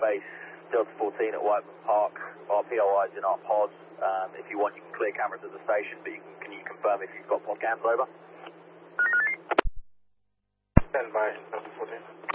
base Delta 14 at Whiteman Park. Our POI is in our pods. If you want, you can clear cameras at the station, but can you confirm if you've got pod cams over? Stand by, Delta 14.